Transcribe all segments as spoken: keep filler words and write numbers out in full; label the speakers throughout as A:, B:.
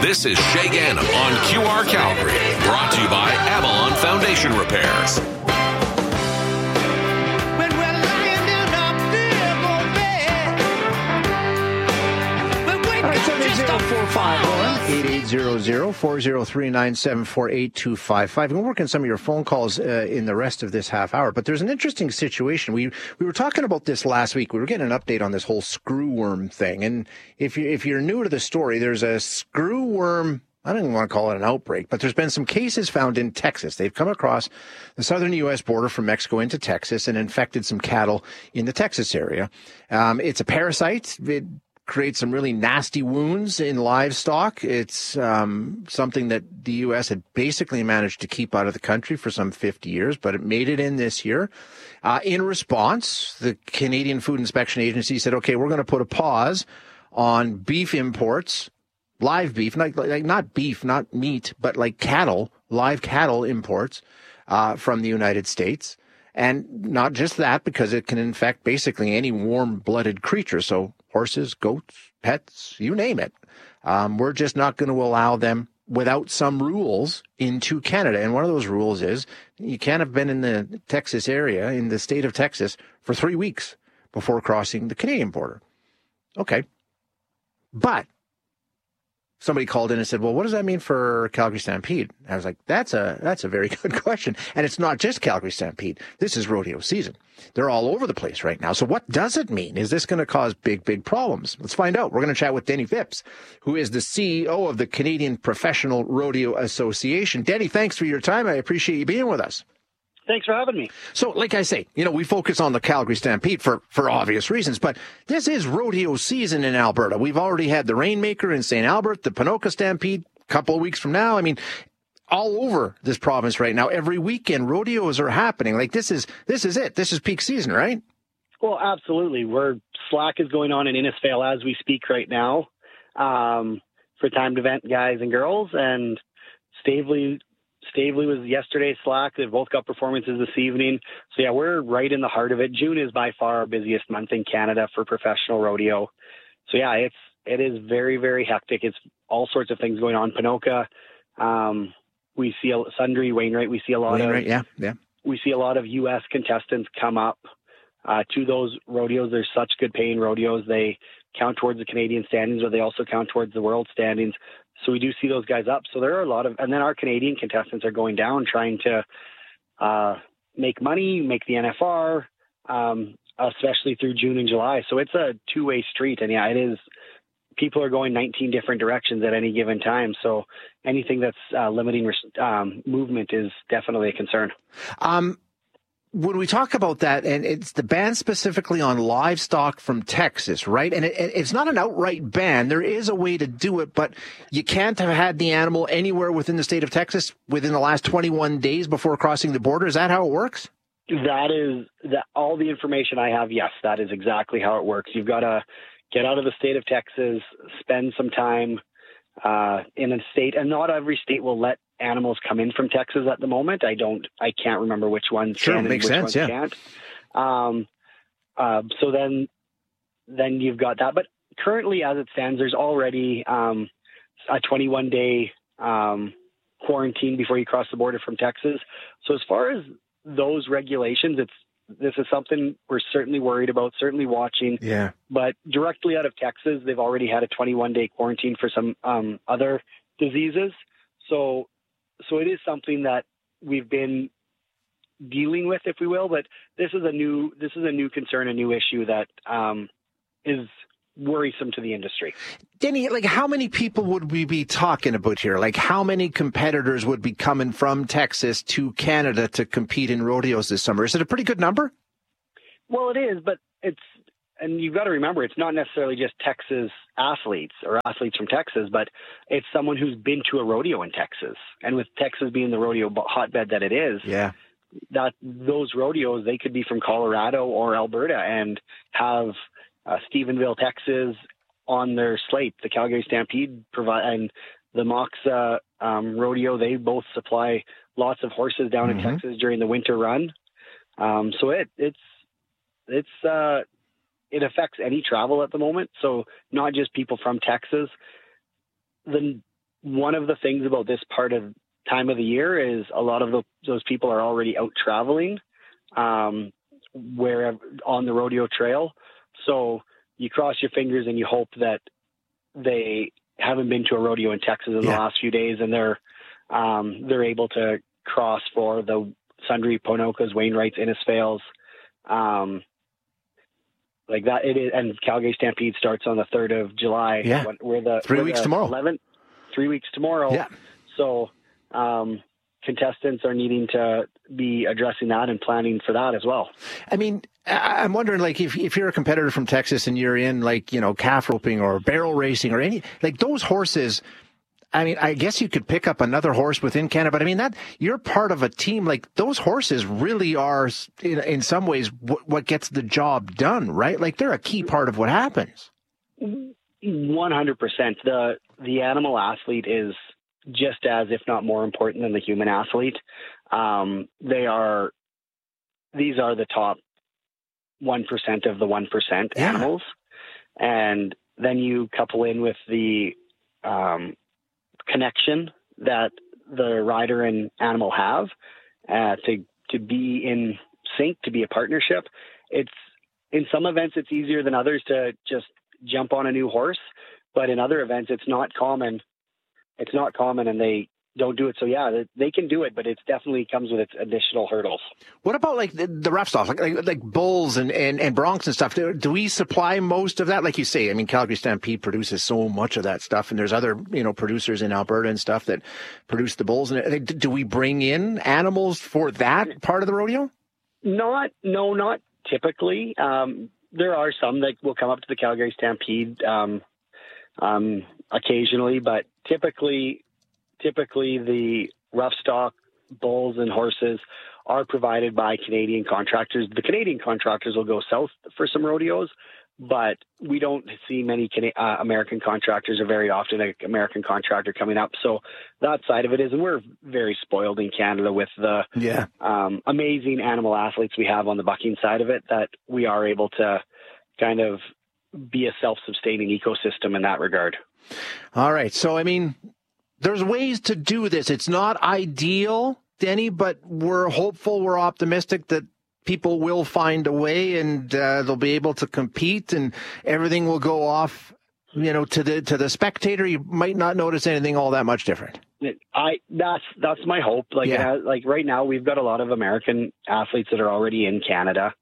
A: This is Shay Ganem on Q R Calgary, brought to you by Avalon Foundation Repairs.
B: eight eight zero zero, four zero three, nine seven four, eight two five five. We're working some of your phone calls uh, in the rest of this half hour, but there's an interesting situation. We we were talking about this last week. We were getting an update on this whole screwworm thing. And if, you, if you're new to the story, there's a screwworm, I don't even want to call it an outbreak, but there's been some cases found in Texas. They've come across the southern U S border from Mexico into Texas and infected some cattle in the Texas area. Um, it's a parasite. It create some really nasty wounds in livestock. It's um, something that the U S had basically managed to keep out of the country for some fifty years, but it made it in this year. Uh, in response, the Canadian Food Inspection Agency said, okay, we're going to put a pause on beef imports, live beef, like, like not beef, not meat, but like cattle, live cattle imports uh, from the United States. And not just that, because it can infect basically any warm-blooded creature. So horses, goats, pets, you name it. Um, we're just not going to allow them without some rules into Canada. And one of those rules is you can't have been in the Texas area, in the state of Texas, for three weeks before crossing the Canadian border. Okay. But somebody called in and said, well, what does that mean for Calgary Stampede? I was like, that's a that's a very good question. And it's not just Calgary Stampede. This is rodeo season. They're all over the place right now. So what does it mean? Is this going to cause big, big problems? Let's find out. We're going to chat with Denny Phipps, who is the C E O of the Canadian Professional Rodeo Association. Denny, thanks for your time. I appreciate you being with us.
C: Thanks for having me.
B: So, like I say, you know, we focus on the Calgary Stampede for, for obvious reasons, but this is rodeo season in Alberta. We've already had the Rainmaker in Saint Albert, the Ponoka Stampede a couple of weeks from now. I mean, all over this province right now, every weekend, rodeos are happening. Like, this is this is it. This is peak season, right?
C: Well, absolutely. We're slack is going on in Innisfail as we speak right now um, for timed event guys and girls, and Stavely Stavely was yesterday's slack. They've both got performances this evening. So, yeah, we're right in the heart of it. June is by far our busiest month in Canada for professional rodeo. So, yeah, it's, it is very, very hectic. It's all sorts of things going on. Ponoka, um, we see a Sundry, Wainwright, we see a lot
B: Wainwright,
C: of,
B: yeah, yeah.
C: We see a lot of U S contestants come up uh, to those rodeos. There's such good paying rodeos. They count towards the Canadian standings, but they also count towards the world standings. So we do see those guys up. So there are a lot of, and then our Canadian contestants are going down trying to uh, make money, make the N F R, um, especially through June and July. So it's a two-way street. And yeah, it is, people are going nineteen different directions at any given time. So anything that's uh, limiting um, movement is definitely a concern.
B: Um, When we talk about that, and it's the ban specifically on livestock from Texas, right? And it, it's not an outright ban. There is a way to do it, but you can't have had the animal anywhere within the state of Texas within the last twenty-one days before crossing the border. Is that how it works?
C: That is that. All the information I have, yes, that is exactly how it works. You've got to get out of the state of Texas, spend some time uh, in a state, and not every state will let animals come in from Texas at the moment. I don't, I can't remember which ones
B: sure,
C: can and
B: makes
C: which
B: sense,
C: ones
B: yeah.
C: can't. Um, uh, so then, then you've got that. But currently, as it stands, there's already um, a twenty-one day um, quarantine before you cross the border from Texas. So as far as those regulations, it's this is something we're certainly worried about, certainly watching.
B: Yeah.
C: But directly out of Texas, they've already had a twenty-one day quarantine for some um, other diseases. So. So it is something that we've been dealing with, if we will, but this is a new this is a new concern, a new issue that um, is worrisome to the industry.
B: Denny, like how many people would we be talking about here? Like how many competitors would be coming from Texas to Canada to compete in rodeos this summer? Is it a pretty good number?
C: Well, it is, but it's and you've got to remember, it's not necessarily just Texas athletes or athletes from Texas, but it's someone who's been to a rodeo in Texas. And with Texas being the rodeo hotbed that it is,
B: yeah,
C: that those rodeos, they could be from Colorado or Alberta and have uh, Stephenville, Texas on their slate. The Calgary Stampede provide and the Moxa um, rodeo, they both supply lots of horses down mm-hmm. in Texas during the winter run. Um, so it, it's, it's, uh, it affects any travel at the moment. So not just people from Texas. The one of the things about this part of time of the year is a lot of the, those people are already out traveling, um, where on the rodeo trail. So you cross your fingers and you hope that they haven't been to a rodeo in Texas in
B: yeah.
C: the last few days, and they're um, they're able to cross for the Sundre, Ponokas, Wainwrights, Innisfails, um, like that. It is, and Calgary Stampede starts on the third of July.
B: Yeah,
C: when, we're the
B: three
C: we're
B: weeks
C: the
B: tomorrow.
C: eleventh, three weeks tomorrow.
B: Yeah.
C: So um, contestants are needing to be addressing that and planning for that as well.
B: I mean, I'm wondering, like, if if you're a competitor from Texas and you're in, like, you know, calf roping or barrel racing or any, like, those horses, I mean, I guess you could pick up another horse within Canada, but I mean, that you're part of a team. Like, those horses really are, in, in some ways, what, what gets the job done, right? Like, they're a key part of what happens.
C: one hundred percent. The, the animal athlete is just as, if not more important than the human athlete. Um, they are, these are the top one percent of the one percent
B: yeah.
C: animals. And then you couple in with the um, connection that the rider and animal have uh, to, to be in sync, to be a partnership. It's, in some events, it's easier than others to just jump on a new horse, but in other events, it's not common. It's not common, and they don't do it. So yeah, they can do it, but it definitely comes with its additional hurdles.
B: What about like the, the rough stuff, like, like like bulls and, and, and broncs and stuff? Do, do we supply most of that? Like you say, I mean, Calgary Stampede produces so much of that stuff, and there's other, you know, producers in Alberta and stuff that produce the bulls. And do we bring in animals for that part of the rodeo?
C: Not, no, not typically. Um, there are some that will come up to the Calgary Stampede um, um, occasionally, but typically. Typically, the rough stock bulls and horses are provided by Canadian contractors. The Canadian contractors will go south for some rodeos, but we don't see many uh, American contractors, or very often an American contractor coming up. So that side of it is, and we're very spoiled in Canada with the
B: yeah.
C: um, amazing animal athletes we have on the bucking side of it, that we are able to kind of be a self-sustaining ecosystem in that regard.
B: All right. So, I mean, there's ways to do this. It's not ideal, Denny, but we're hopeful, we're optimistic that people will find a way, and uh, they'll be able to compete, and everything will go off, you know, to the to the spectator. You might not notice anything all that much different.
C: I that's that's my hope. Like
B: yeah.
C: it has, like right now, we've got a lot of American athletes that are already in Canada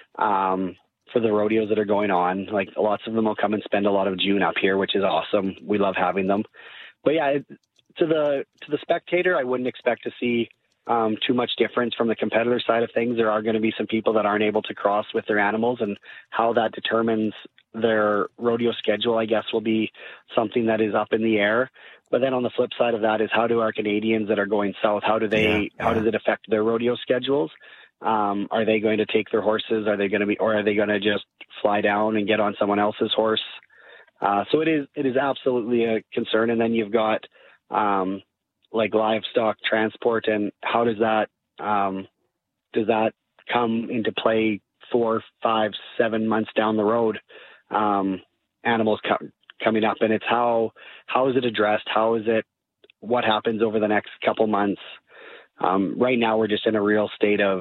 C: um, for the rodeos that are going on. Like lots of them will come and spend a lot of June up here, which is awesome. We love having them. But yeah. It, To the to the spectator, I wouldn't expect to see um, too much difference from the competitor side of things. There are going to be some people that aren't able to cross with their animals, and how that determines their rodeo schedule, I guess, will be something that is up in the air. But then on the flip side of that is, how do our Canadians that are going south, how do they, yeah, how yeah. does it affect their rodeo schedules? Um, are they going to take their horses? Are they going to be, or are they going to just fly down and get on someone else's horse? Uh, so it is it is absolutely a concern. And then you've got um, like livestock transport, and how does that, um, does that come into play four, five, seven months down the road? Um, animals co- coming up, and it's how, how is it addressed? How is it, what happens over the next couple months? Um, right now we're just in a real state of,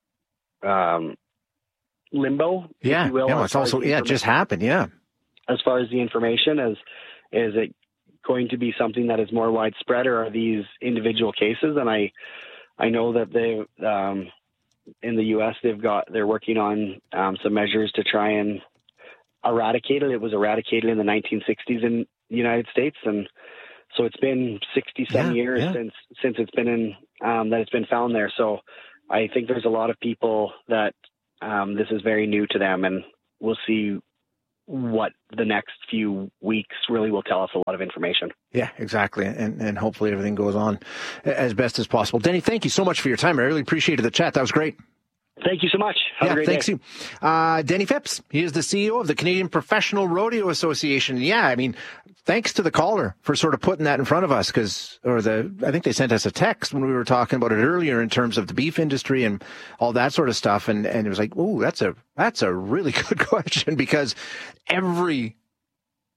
C: um, limbo.
B: Yeah.
C: If you will,
B: yeah, it's also, yeah, it just happened. Yeah.
C: As far as the information, is, is it going to be something that is more widespread, or are these individual cases? And I, I know that they, um, in the U S they've got, they're working on, um, some measures to try and eradicate it. It was eradicated in the nineteen sixties in the United States. And so it's been sixty-seven yeah, years yeah. since, since it's been in, um, that it's been found there. So I think there's a lot of people that, um, this is very new to them, and we'll see what the next few weeks really will tell us a lot of information.
B: Yeah, exactly. And and hopefully everything goes on as best as possible. Denny, thank you so much for your time. I really appreciated the chat. That was great.
C: Thank you so much. Have
B: yeah,
C: a great
B: thanks
C: day.
B: You. Uh, Denny Phipps, he is the C E O of the Canadian Professional Rodeo Association. Yeah, I mean, thanks to the caller for sort of putting that in front of us, because, or the, I think they sent us a text when we were talking about it earlier in terms of the beef industry and all that sort of stuff. And, and it was like, oh, that's a, that's a really good question, because every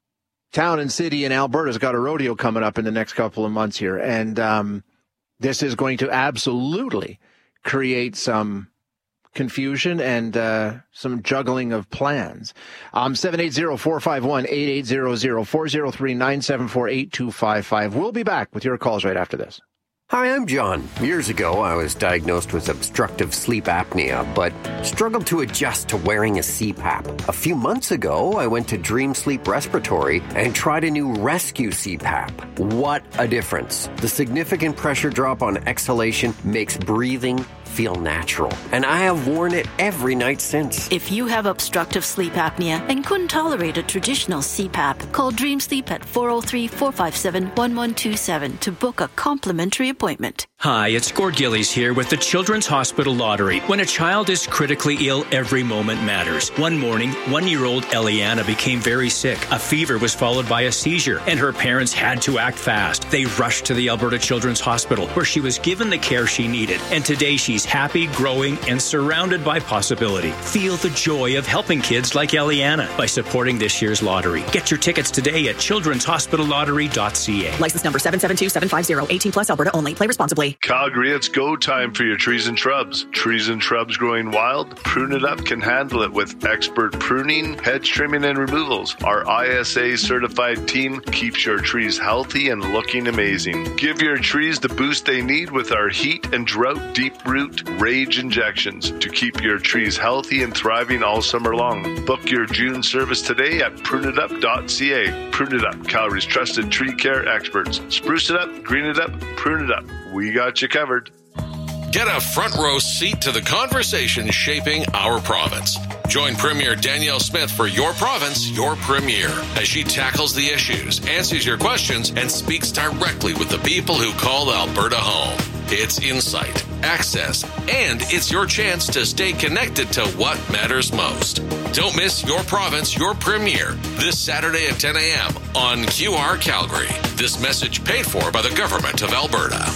B: town and city in Alberta's got a rodeo coming up in the next couple of months here. And um, this is going to absolutely create some confusion and uh, some juggling of plans. Um, seven eight zero, four five one, eight eight zero zero, four zero three, nine seven four, eight two five five. We'll be back with your calls right after this.
D: Hi, I'm John. Years ago, I was diagnosed with obstructive sleep apnea, but struggled to adjust to wearing a C PAP. A few months ago, I went to Dream Sleep Respiratory and tried a new Rescue C PAP. What a difference. The significant pressure drop on exhalation makes breathing feel natural, and I have worn it every night since.
E: If you have obstructive sleep apnea and couldn't tolerate a traditional C PAP, call Dream Sleep at four oh three, four five seven, one one two seven to book a complimentary appointment.
F: Hi, it's Gord Gillies here with the Children's Hospital Lottery. When a child is critically ill, every moment matters. One morning, one-year-old Eliana became very sick. A fever was followed by a seizure, and her parents had to act fast. They rushed to the Alberta Children's Hospital, where she was given the care she needed. And today she's happy, growing, and surrounded by possibility. Feel the joy of helping kids like Eliana by supporting this year's lottery. Get your tickets today at children's hospital lottery dot c a.
G: License number seven seven two seven five zero. eighteen plus Alberta only. Play responsibly.
H: Calgary, it's go time for your trees and shrubs. Trees and shrubs growing wild? Prune It Up can handle it with expert pruning, hedge trimming, and removals. Our I S A certified team keeps your trees healthy and looking amazing. Give your trees the boost they need with our heat and drought deep root rage injections to keep your trees healthy and thriving all summer long. Book your June service today at prune it up dot c a. Prune It Up, Calgary's trusted tree care experts. Spruce it up, green it up, prune it up. We got you covered.
A: Get a front row seat to the conversation shaping our province. Join Premier Danielle Smith for Your Province, Your Premier, as she tackles the issues, answers your questions, and speaks directly with the people who call Alberta home. It's insight, access, and it's your chance to stay connected to what matters most. Don't miss Your Province, Your Premier this Saturday at ten a.m. on Q R Calgary. This message paid for by the Government of Alberta.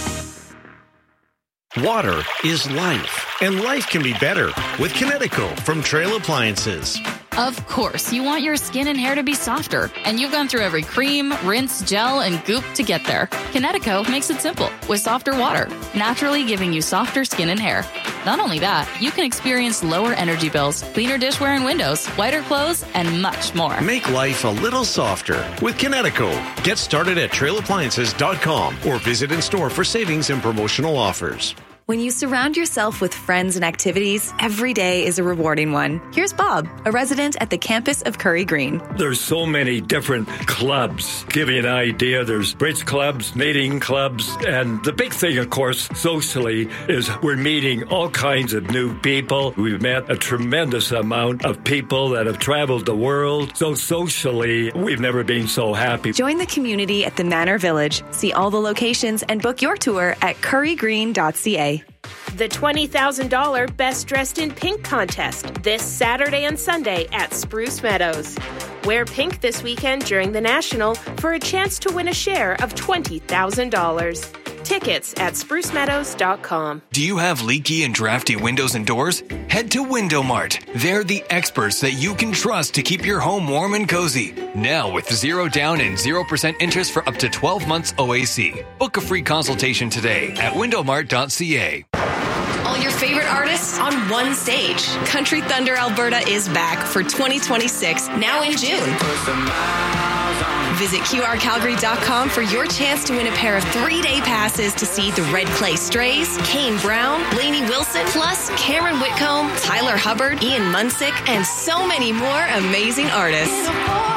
I: Water is life, and life can be better with Kinetico from Trail Appliances.
J: Of course, you want your skin and hair to be softer, and you've gone through every cream, rinse, gel, and goop to get there. Kinetico makes it simple with softer water, naturally giving you softer skin and hair. Not only that, you can experience lower energy bills, cleaner dishware and windows, whiter clothes, and much more.
I: Make life a little softer with Kinetico. Get started at trail appliances dot com or visit in store for savings and promotional offers.
K: When you surround yourself with friends and activities, every day is a rewarding one. Here's Bob, a resident at the campus of Curry Green.
L: There's so many different clubs. Give you an idea, there's bridge clubs, knitting clubs, and the big thing, of course, socially, is we're meeting all kinds of new people. We've met a tremendous amount of people that have traveled the world. So socially, we've never been so happy.
K: Join the community at the Manor Village. See all the locations and book your tour at curry green dot c a.
M: The twenty thousand dollars Best Dressed in Pink contest this Saturday and Sunday at Spruce Meadows. Wear pink this weekend during the National for a chance to win a share of twenty thousand dollars. Tickets at spruce meadows dot com.
N: Do you have leaky and drafty windows and doors? Head to Window Mart. They're the experts that you can trust to keep your home warm and cozy. Now with zero down and zero percent interest for up to twelve months O A C. Book a free consultation today at window mart dot c a.
K: All your favorite artists on one stage. Country Thunder Alberta is back for twenty twenty-six, now in June. Visit Q R Calgary dot com for your chance to win a pair of three-day passes to see the Red Clay Strays, Kane Brown, Lainey Wilson, plus Cameron Whitcomb, Tyler Hubbard, Ian Munsick, and so many more amazing artists.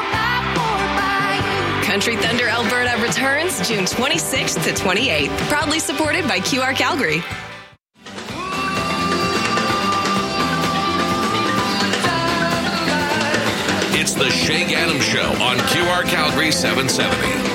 K: Country Thunder Alberta returns June twenty-sixth to twenty-eighth. Proudly supported by Q R Calgary.
A: It's the Shay Gaddam Show on Q R Calgary seven seventy.